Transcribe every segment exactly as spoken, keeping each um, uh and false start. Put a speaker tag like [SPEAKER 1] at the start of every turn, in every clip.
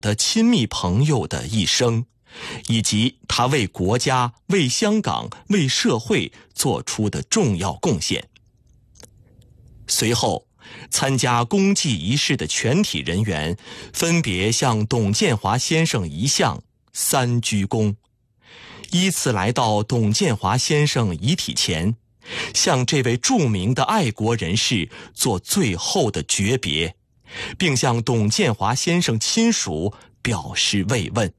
[SPEAKER 1] 的亲密朋友的一生，以及他为国家、为香港、为社会做出的重要贡献。随后，参加公祭仪式的全体人员分别向董建华先生遗像三鞠躬，依次来到董建华先生遗体前，向这位著名的爱国人士做最后的诀别，并向董建华先生亲属表示慰问。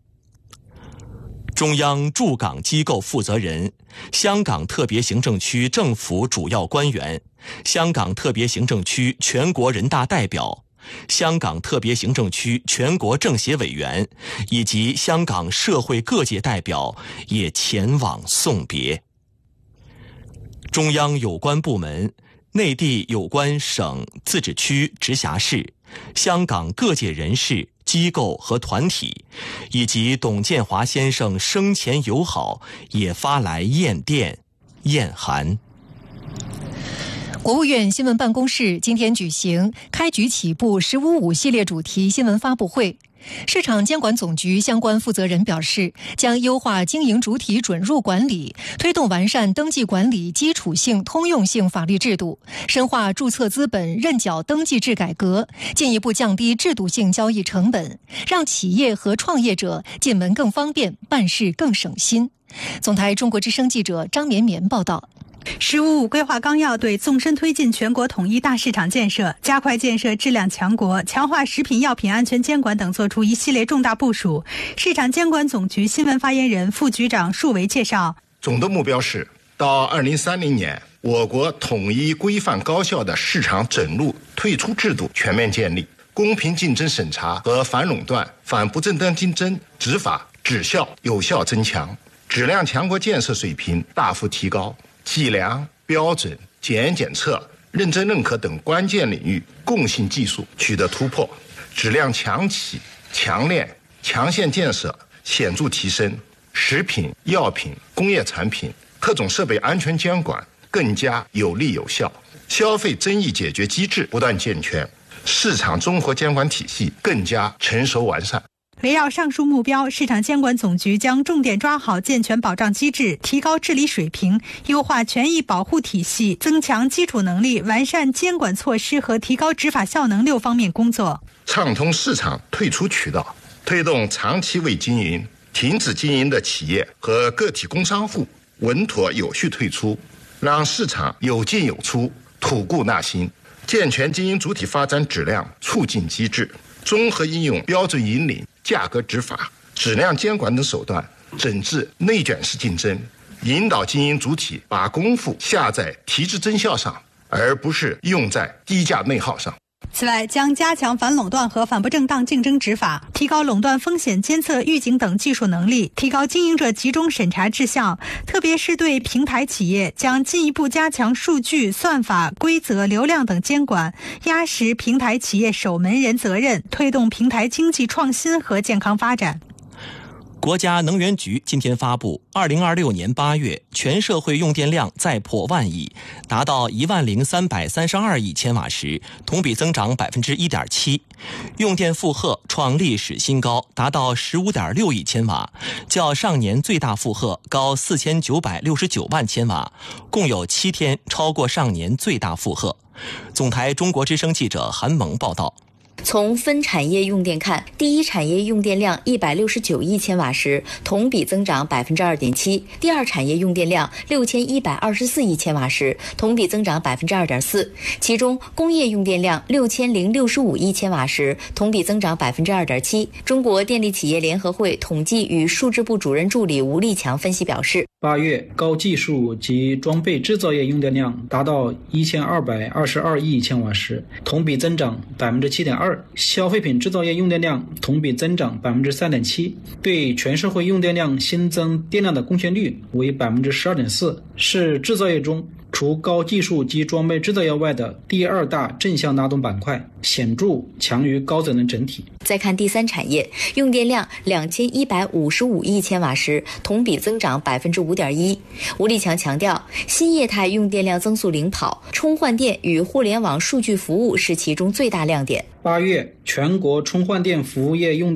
[SPEAKER 1] 中央驻港机构负责人、香港特别行政区政府主要官员、香港特别行政区全国人大代表、香港特别行政区全国政协委员以及香港社会各界代表也前往送别。中央有关部门、内地有关省、自治区、直辖市、香港各界人士、机构和团体，以及董建华先生生前友好也发来唁电、唁函。
[SPEAKER 2] 国务院新闻办公室今天举行开局起步十五五系列主题新闻发布会。市场监管总局相关负责人表示，将优化经营主体准入管理，推动完善登记管理基础性通用性法律制度，深化注册资本认缴登记制改革，进一步降低制度性交易成本，让企业和创业者进门更方便，办事更省心。总台中国之声记者张绵绵报道。
[SPEAKER 3] 十五五规划纲要对纵深推进全国统一大市场建设、加快建设质量强国、强化食品药品安全监管等作出一系列重大部署。市场监管总局新闻发言人、副局长束维介绍，
[SPEAKER 4] 总的目标是到二零三零年，我国统一规范高效的市场准入退出制度全面建立，公平竞争审查和反垄断、反不正当竞争执法质效有效增强，质量强国建设水平大幅提高，计量、标准、检验检测、认证认可等关键领域共性技术取得突破，质量强企、强链、强线建设显著提升，食品、药品、工业产品、各种设备安全监管更加有力有效，消费争议解决机制不断健全，市场综合监管体系更加成熟完善。
[SPEAKER 3] 围绕上述目标，市场监管总局将重点抓好健全保障机制，提高治理水平，优化权益保护体系，增强基础能力，完善监管措施和提高执法效能六方面工作。
[SPEAKER 4] 畅通市场退出渠道，推动长期未经营、停止经营的企业和个体工商户稳妥有序退出，让市场有进有出，吐故纳新。健全经营主体发展质量促进机制，综合应用标准引领、价格执法、质量监管等手段，整治内卷式竞争，引导经营主体把功夫下在提质增效上，而不是用在低价内耗上。
[SPEAKER 3] 此外，将加强反垄断和反不正当竞争执法，提高垄断风险监测、预警等技术能力，提高经营者集中审查质效。特别是对平台企业，将进一步加强数据、算法、规则、流量等监管，压实平台企业守门人责任，推动平台经济创新和健康发展。
[SPEAKER 1] 国家能源局今天发布，二零二六年八月全社会用电量再破万亿，达到一万零三百三十二亿千瓦时，同比增长百分之一点七，用电负荷创历史新高，达到十五点六亿千瓦，较上年最大负荷高四千九百六十九万千瓦，共有七天超过上年最大负荷。总台中国之声记者韩萌报道。
[SPEAKER 5] 从分产业用电看，第一产业用电量一百六十九亿千瓦时，同比增长百分之二点七；第二产业用电量六千一百二十四亿千瓦时，同比增长百分之二点四。其中，工业用电量六千零六十五亿千瓦时，同比增长百分之二点七。中国电力企业联合会统计与数字部主任助理吴立强分析表示，
[SPEAKER 6] 八月高技术及装备制造业用电量达到一千二百二十二亿千瓦时，同比增长百分之七点二。消费品制造业用电量同比增长百分之三点七，对全社会用电量新增电量的贡献率为百分之十二点四，是制造业中除高技术及装备制造业外的第二大正向拉动板块，显著强于高增能整体。
[SPEAKER 5] 再看第三产业，用电量两千一百五十五亿千瓦时，同比增长百分之五点一。吴立强强调，新业态用电量增速领跑，充换电与互联网数据服务是其中最大亮点。
[SPEAKER 6] 八月全国充换电服务业用